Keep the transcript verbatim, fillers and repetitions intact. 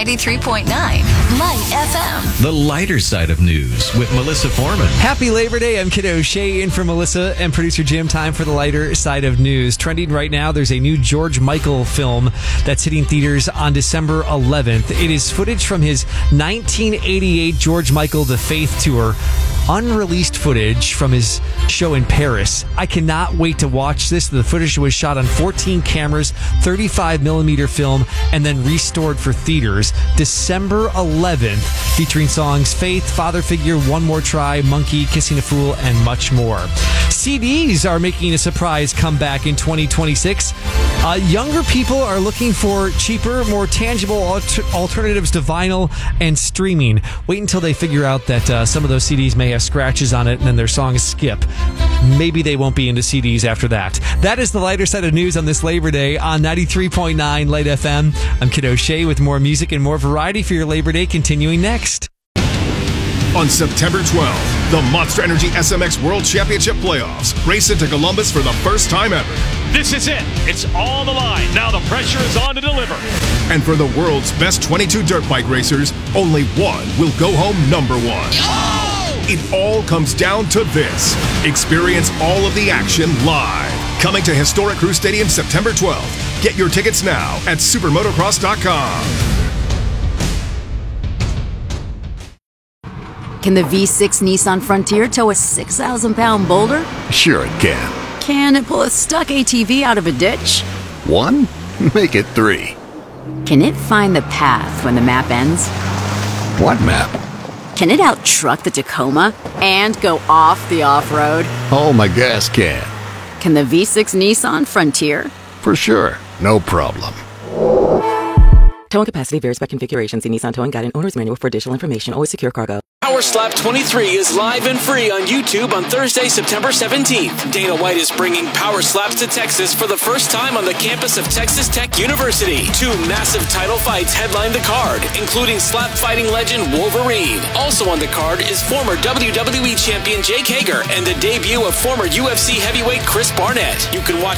ninety-three point nine Light F M. The lighter side of news with Melissa Foreman. Happy Labor Day. I'm Kiddo Shea in for Melissa and producer Jim. Time for the lighter side of news. Trending right now, there's a new George Michael film that's hitting theaters on December eleventh. It is footage from his nineteen eighty-eight George Michael The Faith Tour. Unreleased footage from his show in Paris. I cannot wait to watch this. The footage was shot on fourteen cameras, thirty-five millimeter film, and then restored for theaters. December eleventh, featuring songs Faith, Father Figure, One More Try, Monkey, Kissing a Fool, and much more. C Ds are making a surprise comeback in twenty twenty-six. Uh, younger people are looking for cheaper, more tangible alter- alternatives to vinyl and streaming. Wait until they figure out that uh, some of those C Ds may have scratches on it and then their songs skip. Maybe they won't be into C Ds after that. That is the lighter side of news on this Labor Day on ninety-three point nine Light F M. I'm Kiddo Shea with more music and more variety for your Labor Day continuing next. On September twelfth, the Monster Energy S M X World Championship Playoffs race into Columbus for the first time ever. This is it. It's on the line. Now the pressure is on to deliver. And for the world's best twenty-two dirt bike racers, only one will go home number one. Oh! It all comes down to this. Experience all of the action live. Coming to Historic Crew Stadium September twelfth. Get your tickets now at supermotocross dot com. Can the V six Nissan Frontier tow a six thousand pound boulder? Sure it can. Can it pull a stuck A T V out of a ditch? One? Make it three. Can it find the path when the map ends? What map? Can it out-truck the Tacoma and go off the off-road? Oh, my gas can. Can the V six Nissan Frontier? For sure. No problem. Towing capacity varies by configuration. See Nissan Towing Guide and Owner's Manual for additional information. Always secure cargo. Power Slap twenty-three is live and free on YouTube on Thursday, September seventeenth. Dana White is bringing Power Slaps to Texas for the first time on the campus of Texas Tech University. Two massive title fights headline the card, including slap fighting legend Wolverine. Also on the card is former W W E champion Jake Hager and the debut of former U F C heavyweight Chris Barnett. You can watch